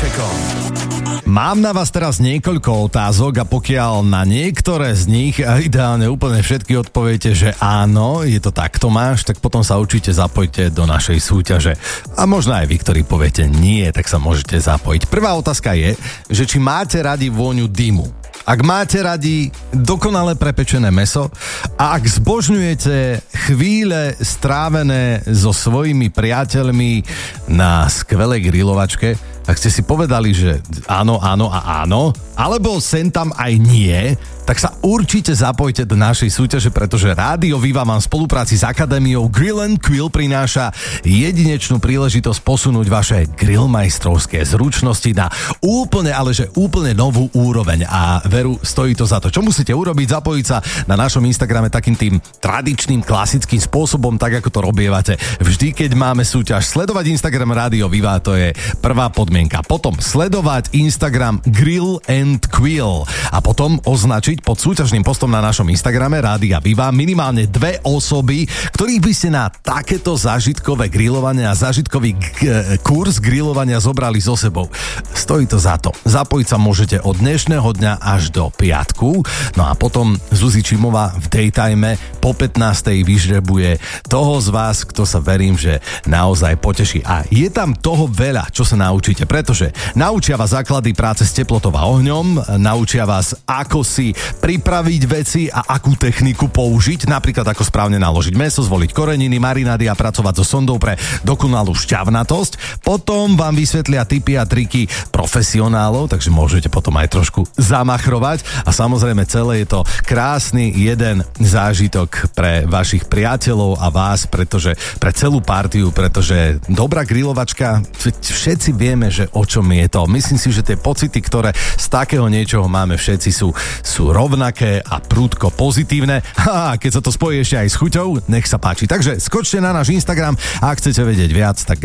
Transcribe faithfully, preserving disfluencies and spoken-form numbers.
Vašekom. Mám na vás teraz niekoľko otázok a pokiaľ na niektoré z nich a ideálne úplne všetky odpoviete, že áno, je to tak, Tomáš, tak potom sa určite zapojte do našej súťaže. A možno aj vy, ktorí poviete nie, tak sa môžete zapojiť. Prvá otázka je, že či máte radi vôňu dymu. Ak máte radi dokonale prepečené mäso a ak zbožňujete chvíle strávené so svojimi priateľmi na skvelej grilovačke, ak ste si povedali, že áno, áno a áno, alebo sem tam aj nie, tak sa určite zapojte do našej súťaže, pretože Rádio Viva vám v spolupráci s Akadémiou Grill and Quill prináša jedinečnú príležitosť posunúť vaše grillmajstrovské zručnosti na úplne, ale že úplne novú úroveň a veru, stojí to za to. Čo musíte urobiť? Zapojiť sa na našom Instagrame takým tým tradičným, klasickým spôsobom, tak ako to robievate vždy, keď máme súťaž. Sledovať Instagram Rádio Viva, to je prvá podmienka. Potom sledovať Instagram Grill and Quill a potom označiť pod súťažným postom na našom Instagrame Rádia Viva minimálne dve osoby, ktorých by ste na takéto zážitkové grilovanie a zážitkový g- kurz grilovania zobrali so sebou. Stojí to za to. Zapojiť sa môžete od dnešného dňa až do piatku. No a potom Zuzi Čimová v Daytime po pätnástej vyžrebuje toho z vás, kto sa verím, že naozaj poteší. A je tam toho veľa, čo sa naučíte, pretože naučia vás základy práce s teplotou a ohňom, naučia vás, ako si pripraviť veci a akú techniku použiť, napríklad ako správne naložiť mäso, zvoliť koreniny, marinády a pracovať so sondou pre dokonalú šťavnatosť. Potom vám vysvetlia tipy a triky profesionálov, takže môžete potom aj trošku zamachrovať a samozrejme celé je to krásny jeden zážitok pre vašich priateľov a vás, pretože pre celú partiu, pretože dobrá grilovačka, všetci vieme, že o čom je to. Myslím si, že tie pocity, ktoré z takého niečoho máme všetci, sú, sú rovnaké a prudko pozitívne. A keď sa to spojí ešte aj s chuťou, nech sa páči. Takže skočte na náš Instagram a ak chcete vedieť viac, tak